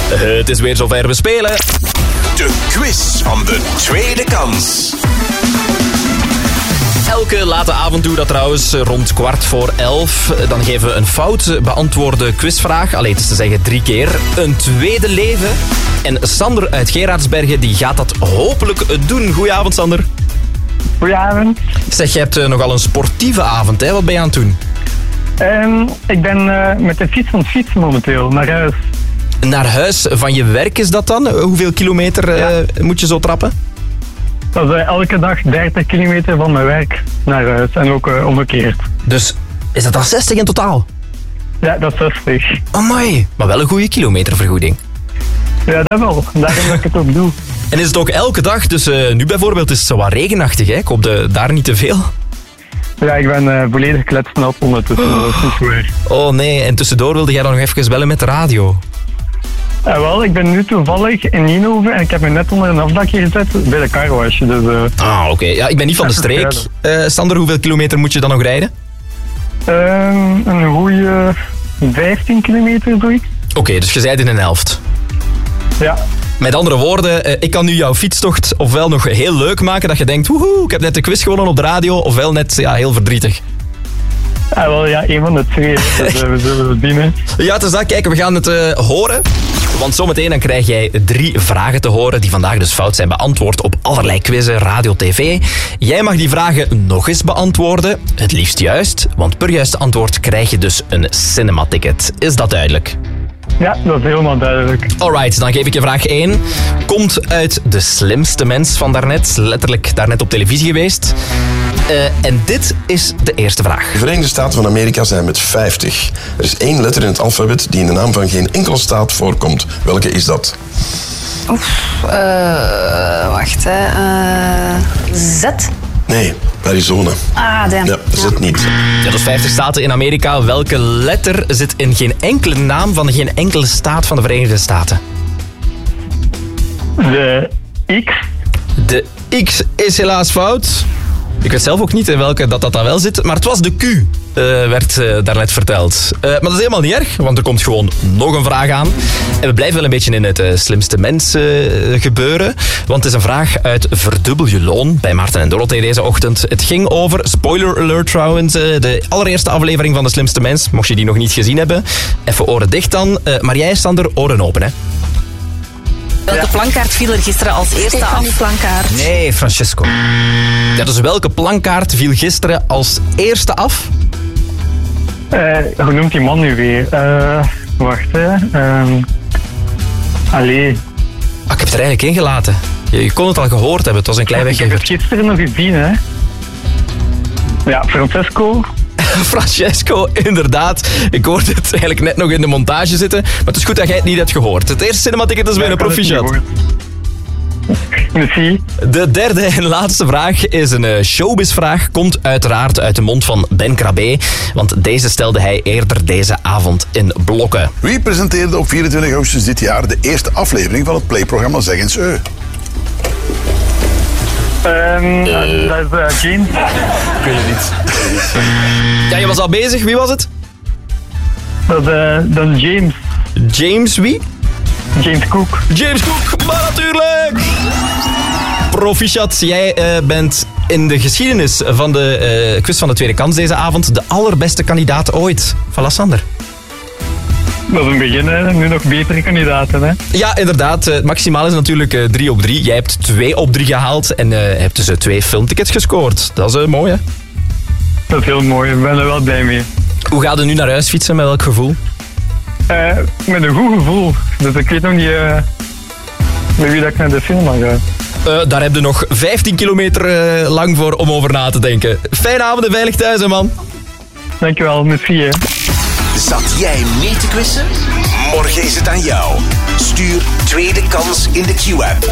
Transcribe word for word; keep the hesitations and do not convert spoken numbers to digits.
Het is weer zover, we spelen. De quiz van de tweede kans. Elke late avond doe dat trouwens rond kwart voor elf. Dan geven we een fout beantwoorde quizvraag. Allee, het is te zeggen drie keer. Een tweede leven. En Sander uit Gerardsbergen die gaat dat hopelijk doen. Goedenavond, Sander. Goedenavond. Zeg, je hebt uh, nogal een sportieve avond, hè? Wat ben je aan het doen? Um, ik ben uh, met de fiets aan het fietsen momenteel, naar huis. Naar huis van je werk is dat dan? Hoeveel kilometer uh, ja. moet je zo trappen? Dat is uh, elke dag dertig kilometer van mijn werk naar huis en ook uh, omgekeerd. Dus is dat dan zestig in totaal? Ja, dat is zestig. Amai, maar wel een goede kilometervergoeding. Ja, dat wel. Daarom dat ik het ook doe. En is het ook elke dag? Dus uh, nu bijvoorbeeld is het zo wat regenachtig, hè? Ik hoop de, daar niet te veel. Ja, ik ben uh, volledig kletsnat ondertussen. Oh. Dat is niet zo erg. Oh nee, en tussendoor wilde jij dan nog even bellen met de radio? Uh, wel, ik ben nu toevallig in Nienhoven en ik heb me net onder een afdakje gezet bij de carwash. Dus, uh, ah, oké. Okay. Ja, ik ben niet van de streek. Uh, Sander, hoeveel kilometer moet je dan nog rijden? Uh, een goede vijftien kilometer, zoiets. Oké, okay, dus je zijt in een helft. Ja. Met andere woorden, uh, ik kan nu jouw fietstocht ofwel nog heel leuk maken, dat je denkt, woehoe, ik heb net de quiz gewonnen op de radio, ofwel net ja, heel verdrietig. Ah, wel, ja, een van de twee. Dus, uh, we zullen het dienen. Ja, het is dat. Kijk, we gaan het uh, horen. Want zometeen dan krijg jij drie vragen te horen die vandaag dus fout zijn beantwoord op allerlei quizzen, radio, tv. Jij mag die vragen nog eens beantwoorden. Het liefst juist, want per juiste antwoord krijg je dus een cinema-ticket. Is dat duidelijk? Ja, dat is helemaal duidelijk. Alright, dan geef ik je vraag één. Komt uit De Slimste Mens van daarnet. Letterlijk daarnet op televisie geweest. Uh, en dit is de eerste vraag. De Verenigde Staten van Amerika zijn met vijftig. Er is één letter in het alfabet die in de naam van geen enkele staat voorkomt. Welke is dat? Oef, uh, wacht hè. Uh, Z? Nee, Arizona. Ah, damn. Ja, dat is het niet. Ja, dus vijftig staten in Amerika. Welke letter zit in geen enkele naam van geen enkele staat van de Verenigde Staten? De X. De X is helaas fout. Ik weet zelf ook niet in welke dat, dat dan wel zit. Maar het was de Q, uh, werd uh, daarnet verteld. Uh, maar dat is helemaal niet erg, want er komt gewoon nog een vraag aan. En we blijven wel een beetje in het uh, slimste mens uh, gebeuren. Want het is een vraag uit Verdubbel je loon bij Maarten en Dorothee deze ochtend. Het ging over, spoiler alert trouwens, uh, de allereerste aflevering van De Slimste Mens. Mocht je die nog niet gezien hebben, even oren dicht dan. Uh, maar jij, Sander, oren open, hè? Welke ja. plankaart viel er gisteren als eerste af? Plankaart. Nee, Francesco. Ja, dus welke plankaart viel gisteren als eerste af? Uh, hoe noemt die man nu weer? Uh, wacht, hè. Um, allee. Ah, ik heb het er eigenlijk ingelaten. Je, je kon het al gehoord hebben, het was een klein weggever. Ik heb het gisteren nog gezien, hè. Ja, Francesco. Francesco, inderdaad. Ik hoorde het eigenlijk net nog in de montage zitten. Maar het is goed dat jij het niet hebt gehoord. Het eerste cinematicket is bijna proficiat. Merci. De derde en laatste vraag is een showbizvraag. Komt uiteraard uit de mond van Ben Krabbe. Want deze stelde hij eerder deze avond in blokken. Wie presenteerde op vierentwintig augustus dit jaar de eerste aflevering van het playprogramma Zeg eens Eu? Um, uh. Dat is uh, James. Ik weet het niet. Ja, je was al bezig. Wie was het? Dat is, uh, dat is James. James wie? James Cook. James Cook, maar natuurlijk! Proficiat, jij uh, bent in de geschiedenis van de uh, quiz van de tweede kans deze avond de allerbeste kandidaat ooit. Voilà, Sander. Dat is een begin, hè. Nu nog betere kandidaten, hè. Ja, inderdaad. Het maximaal is natuurlijk uh, drie op drie. Jij hebt twee op drie gehaald en uh, hebt dus uh, twee filmtickets gescoord. Dat is uh, mooi, hè? Dat is heel mooi. Ik ben er wel blij mee. Hoe gaat het nu naar huis fietsen? Met welk gevoel? Uh, met een goed gevoel. Dus ik weet nog niet uh, met wie dat ik naar de film ga. Uh, daar heb je nog vijftien kilometer uh, lang voor om over na te denken. Fijne avond en veilig thuis, hè, man. Dankjewel, merci, hè. Zat jij mee te quizzen? Morgen is het aan jou. Stuur Tweede Kans in de Q-app.